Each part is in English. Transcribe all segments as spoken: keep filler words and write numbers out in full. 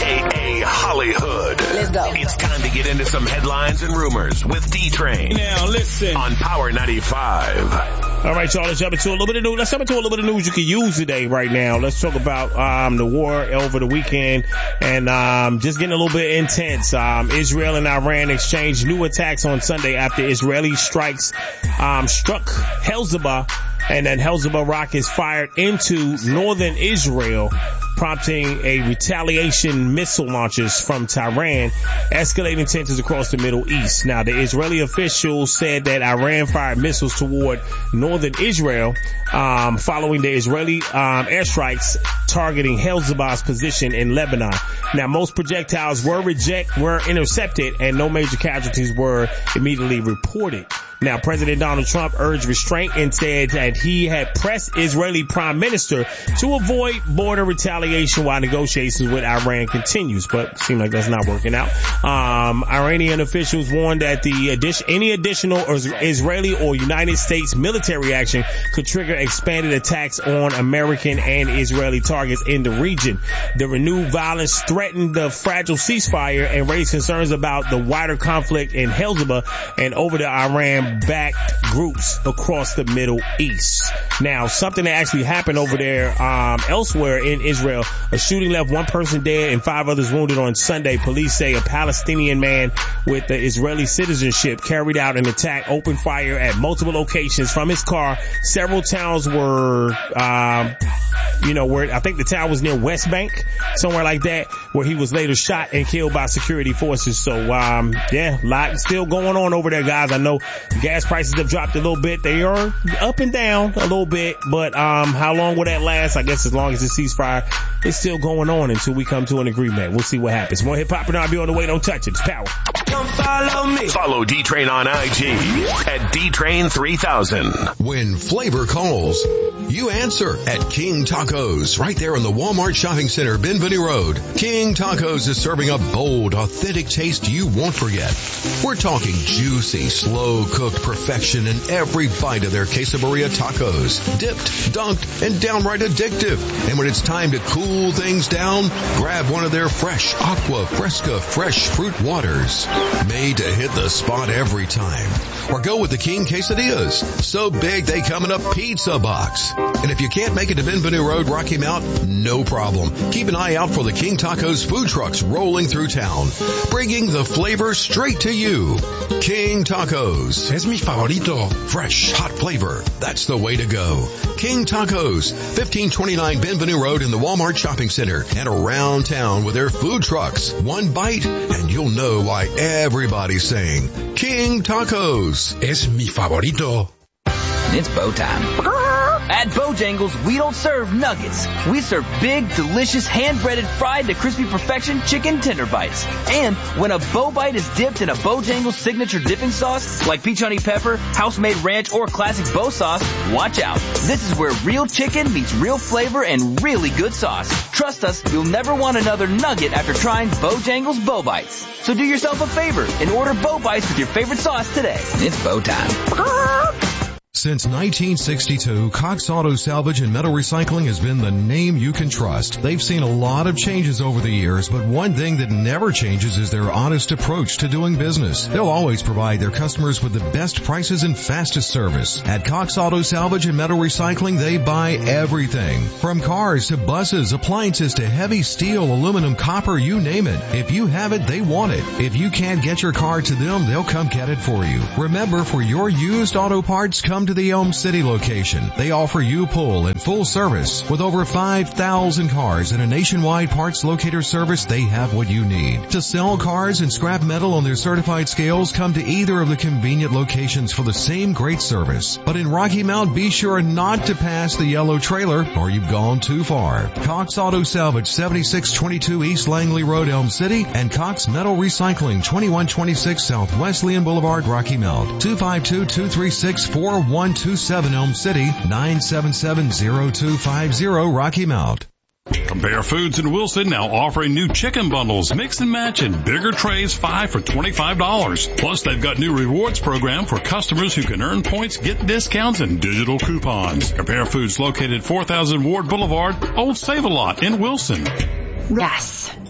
a. Hollywood. Let's go. It's time to get into some headlines and rumors with D-Train. Now listen. On Power ninety-five. All right, y'all, let's jump into a little bit of news. Let's jump into a little bit of news you can use today right now. Let's talk about um the war over the weekend and um just getting a little bit intense. Um Israel and Iran exchanged new attacks on Sunday after Israeli strikes um struck Hezbollah, and then Hezbollah rockets fired into northern Israel, prompting a retaliation missile launches from Tehran, escalating tensions across the Middle East. Now, the Israeli officials said that Iran fired missiles toward northern Israel, um, following the Israeli um, airstrikes targeting Hezbollah's position in Lebanon. Now, most projectiles were reject were intercepted, and no major casualties were immediately reported. Now, President Donald Trump urged restraint and said that he had pressed Israeli Prime Minister to avoid border retaliation while negotiations with Iran continues, but it seems like that's not working out. Um, Iranian officials warned that the addition, any additional Israeli or United States military action could trigger expanded attacks on American and Israeli targets in the region. The renewed violence threatened the fragile ceasefire and raised concerns about the wider conflict in Hezbollah and over the Iran backed groups across the Middle East. Now, something that actually happened over there um elsewhere in Israel. A shooting left one person dead and five others wounded on Sunday. Police say a Palestinian man with the Israeli citizenship carried out an attack, opened fire at multiple locations from his car. Several towns were um you know, where I think the town was near West Bank, somewhere like that, where he was later shot and killed by security forces. So, um, yeah, a lot still going on over there, guys. I know gas prices have dropped a little bit. They are up and down a little bit, but, um, how long will that last? I guess as long as the ceasefire is still going on until we come to an agreement. We'll see what happens. More hip hop and I'll be on the way. Don't touch it. It's Power. Come follow me. Follow D-Train on I G at D Train three thousand. When flavor calls, you answer at King Tacos, right there in the Walmart Shopping Center, Benvenue Road. King Tacos is serving a bold, authentic taste you won't forget. We're talking juicy, slow-cooked perfection in every bite of their quesadilla tacos. Dipped, dunked, and downright addictive. And when it's time to cool things down, grab one of their fresh Aqua Fresca fresh fruit waters. Made to hit the spot every time. Or go with the King Quesadillas. So big they come in a pizza box. And if you can't make it to Benvenue Road, Rocky Mount, no problem. Keep an eye out for the King Tacos food trucks rolling through town, bringing the flavor straight to you. King Tacos. Es mi favorito. Fresh, hot flavor. That's the way to go. King Tacos, fifteen twenty-nine Benvenue Road in the Walmart Shopping Center and around town with their food trucks. One bite and you'll know why everybody's saying King Tacos. Es mi favorito. It's bow time. At Bojangles, we don't serve nuggets. We serve big, delicious, hand-breaded, fried to crispy perfection chicken tender bites. And when a bow bite is dipped in a Bojangles signature dipping sauce, like peach honey pepper, house-made ranch, or classic bow sauce, watch out. This is where real chicken meets real flavor and really good sauce. Trust us, you'll never want another nugget after trying Bojangles Bow Bites. So do yourself a favor and order Bow Bites with your favorite sauce today. It's bow time. Since nineteen sixty-two, Cox Auto Salvage and Metal Recycling has been the name you can trust. They've seen a lot of changes over the years, but one thing that never changes is their honest approach to doing business. They'll always provide their customers with the best prices and fastest service. At Cox Auto Salvage and Metal Recycling, they buy everything. From cars to buses, appliances to heavy steel, aluminum, copper, you name it. If you have it, they want it. If you can't get your car to them, they'll come get it for you. Remember, for your used auto parts, come to the Elm City location. They offer U-Pull and full service. With over five thousand cars and a nationwide parts locator service, they have what you need. To sell cars and scrap metal on their certified scales, come to either of the convenient locations for the same great service. But in Rocky Mount, be sure not to pass the yellow trailer or you've gone too far. Cox Auto Salvage, seventy-six twenty-two East Langley Road, Elm City, and Cox Metal Recycling, twenty-one twenty-six South Wesleyan Boulevard, Rocky Mount. two five two, two three six, four one two seven Elm City, nine seven seven, zero two five zero Rocky Mount. Compare Foods in Wilson now offering new chicken bundles, mix and match, and bigger trays, five for twenty-five dollars. Plus, they've got new rewards program for customers who can earn points, get discounts, and digital coupons. Compare Foods located four thousand Ward Boulevard, Old Save-A-Lot in Wilson. Yes.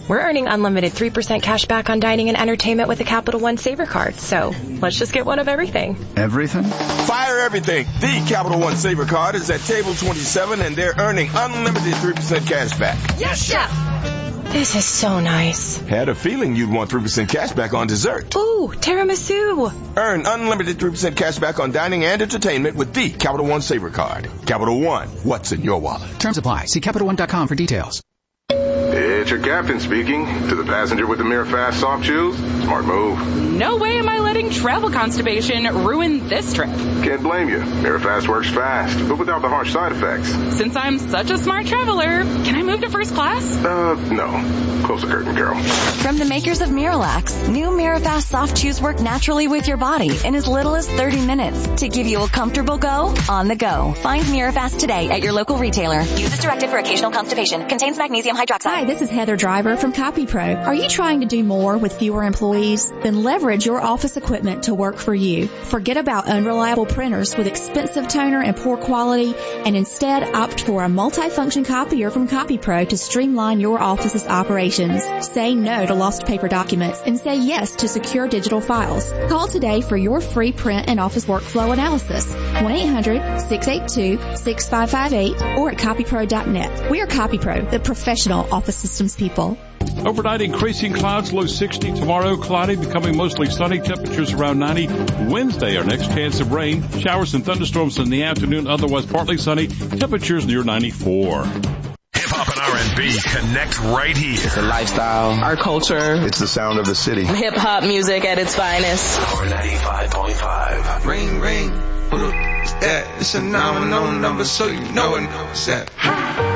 We're earning unlimited three percent cash back on dining and entertainment with a Capital One Saver card. So let's just get one of everything. Everything? Fire everything. The Capital One Saver card is at table twenty-seven, and they're earning unlimited three percent cash back. Yes, Chef. This is so nice. Had a feeling you'd want three percent cash back on dessert. Ooh, tiramisu. Earn unlimited three percent cash back on dining and entertainment with the Capital One Saver card. Capital One, what's in your wallet? Terms apply. See Capital One dot com for details. It's your captain speaking. To the passenger with the Mirafast soft shoes, smart move. No way am I letting travel constipation ruin this trip. Can't blame you. Mirafast works fast, but without the harsh side effects. Since I'm such a smart traveler, can I move to first class? Uh, no. Close the curtain, girl. From the makers of Miralax, new Mirafast soft chews work naturally with your body in as little as thirty minutes to give you a comfortable go on the go. Find Mirafast today at your local retailer. Use as directed for occasional constipation. Contains magnesium hydroxide. Hi, this is Heather Driver from CopyPro. Are you trying to do more with fewer employees? Then leverage your office equipment to work for you. Forget about unreliable printers with expensive toner and poor quality, and instead opt for a multifunction copier from CopyPro to streamline your office's operations. Say no to lost paper documents and say yes to secure digital files. Call today for your free print and office workflow analysis. one eight hundred six eight two six five five eight or at copypro dot net. We are CopyPro, the professional office systems people. Overnight, increasing clouds, low sixty. Tomorrow, cloudy, becoming mostly sunny. Temperatures around ninety. Wednesday, our next chance of rain. Showers and thunderstorms in the afternoon, otherwise partly sunny. Temperatures near ninety-four. Hip-hop and R and B connect right here. It's a lifestyle. Our culture. It's the sound of the city. Hip-hop music at its finest. Power ninety-five point five. Ring, ring. Yeah, it's a nominal number, so you know it knows that.